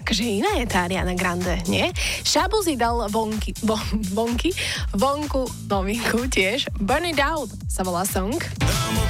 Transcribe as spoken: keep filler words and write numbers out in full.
akože iná je tá Ariana Grande, nie? Shabuzi dal vonky, von, vonky, vonku novinku tiež. Burn It Out sa volá song.